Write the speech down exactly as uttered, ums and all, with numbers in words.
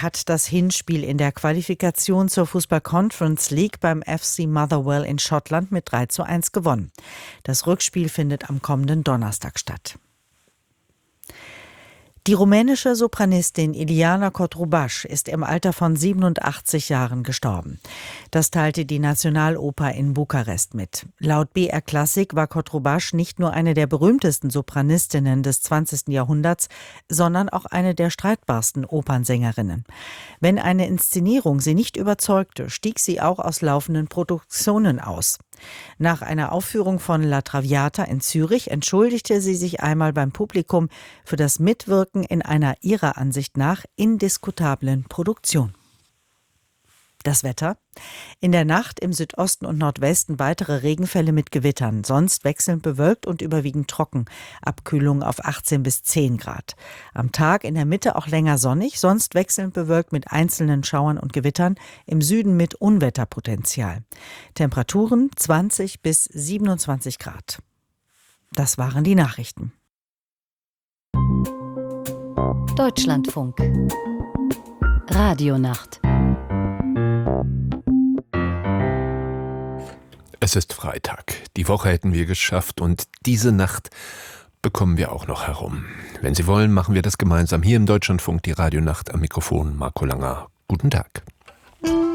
hat das Hinspiel in der Qualifikation zur Fußball Conference League beim F C Motherwell in Schottland mit drei zu eins gewonnen. Das Rückspiel findet am kommenden Donnerstag statt. Die rumänische Sopranistin Iliana Cotrubas ist im Alter von siebenundachtzig Jahren gestorben. Das teilte die Nationaloper in Bukarest mit. Laut B R Klassik war Cotrubas nicht nur eine der berühmtesten Sopranistinnen des zwanzigsten Jahrhunderts, sondern auch eine der streitbarsten Opernsängerinnen. Wenn eine Inszenierung sie nicht überzeugte, stieg sie auch aus laufenden Produktionen aus. Nach einer Aufführung von La Traviata in Zürich entschuldigte sie sich einmal beim Publikum für das Mitwirken in einer ihrer Ansicht nach indiskutablen Produktion. Das Wetter. In der Nacht im Südosten und Nordwesten weitere Regenfälle mit Gewittern, sonst wechselnd bewölkt und überwiegend trocken. Abkühlung auf achtzehn bis zehn Grad. Am Tag in der Mitte auch länger sonnig, sonst wechselnd bewölkt mit einzelnen Schauern und Gewittern, im Süden mit Unwetterpotenzial. Temperaturen zwanzig bis siebenundzwanzig Grad. Das waren die Nachrichten. Deutschlandfunk. Radionacht. Es ist Freitag. Die Woche hätten wir geschafft und diese Nacht bekommen wir auch noch herum. Wenn Sie wollen, machen wir das gemeinsam hier im Deutschlandfunk, die Radionacht, am Mikrofon Marco Langer. Guten Tag.